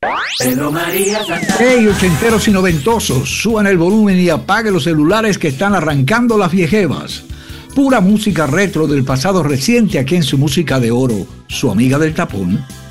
Pedro María Santana. Hey, ochenteros y noventosos, suban el volumen y apaguen los celulares que están arrancando las viejevas. Pura música retro del pasado reciente aquí en su música de oro, su amiga del tapón.